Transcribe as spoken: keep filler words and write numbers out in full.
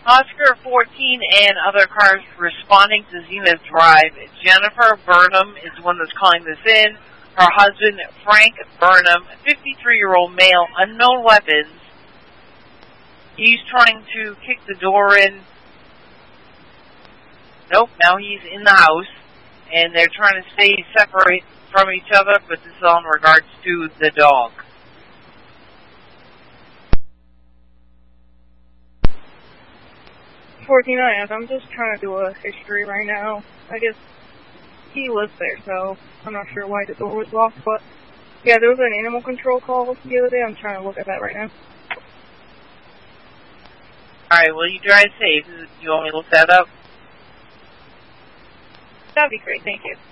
Oscar fourteen and other cars responding to Zenith Drive. Jennifer Burnham is the one that's calling this in. Her husband, Frank Burnham, fifty-three-year-old male, unknown weapons. He's trying to kick the door in. Nope, now he's in the house. And they're trying to stay separate from each other, but this is all in regards to the dog. forty-nine, I'm just trying to do a history right now. I guess he lives there, so I'm not sure why the door was locked, but yeah, there was an animal control call the other day. I'm trying to look at that right now. Alright, well, you drive safe. You want me to look that up? That'd be great, thank you.